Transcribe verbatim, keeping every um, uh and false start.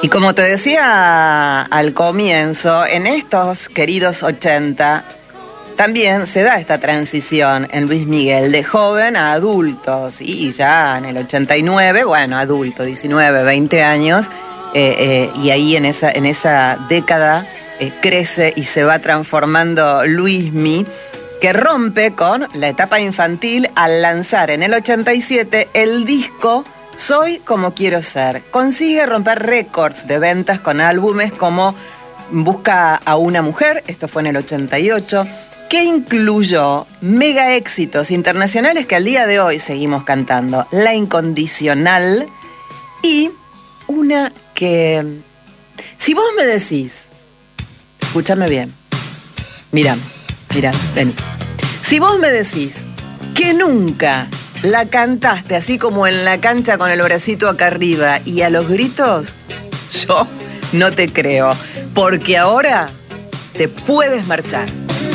Y como te decía al comienzo, en estos queridos ochenta también se da esta transición en Luis Miguel de joven a adulto, ¿sí? Y ya en el ochenta y nueve, bueno, adulto, diecinueve, veinte años, eh, eh, y ahí en esa, en esa década eh, crece y se va transformando Luismi, que rompe con la etapa infantil al lanzar en el ochenta y siete el disco Soy como quiero ser. Consigue romper récords de ventas con álbumes como Busca a una mujer, esto fue en el ochenta y ocho, que incluyó mega éxitos internacionales que al día de hoy seguimos cantando. La Incondicional y una que, si vos me decís, escúchame bien, mirá, mirá, vení. Si vos me decís que nunca la cantaste así como en la cancha con el bracito acá arriba y a los gritos, yo no te creo, porque ahora te puedes marchar.